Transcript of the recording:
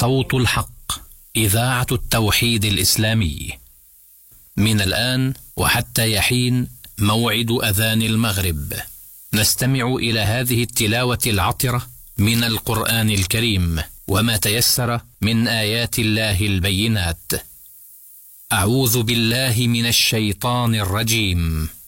صوت الحق، إذاعة التوحيد الإسلامي. من الآن وحتى يحين موعد أذان المغرب، نستمع إلى هذه التلاوة العطرة من القرآن الكريم وما تيسر من آيات الله البينات. أعوذ بالله من الشيطان الرجيم.